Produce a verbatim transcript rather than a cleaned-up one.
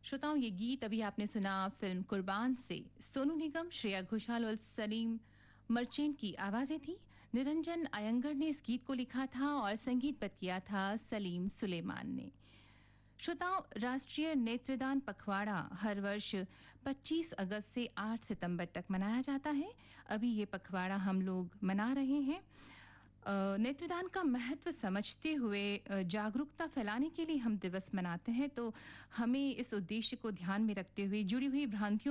श्रोताओं, ये गीत अभी आपने सुना फिल्म कुर्बान से। सोनू निगम, श्रेया घोषाल और सलीम मर्चेंट की आवाजें थी। निरंजन अयंगर ने इस गीत को लिखा था और संगीतबद्ध किया था सलीम सुलेमान ने। श्रोताओं, राष्ट्रीय नेत्रदान पखवाड़ा हर वर्ष पच्चीस अगस्त से आठ सितंबर तक मनाया जाता है। अभी ये पखवाड़ा हम लोग मना रहे हैं। अ, नेत्रदान का महत्व समझते हुए अ, जागरूकता फैलाने के लिए हम दिवस मनाते हैं, तो हमें इस उद्देश्य को ध्यान में रखते हुए जुड़ी हुई भ्रांतियों